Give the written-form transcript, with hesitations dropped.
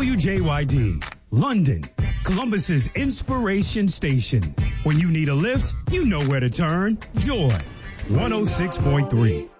WJYD, London, Columbus's inspiration station. When you need a lift, you know where to turn. Joy, 106.3.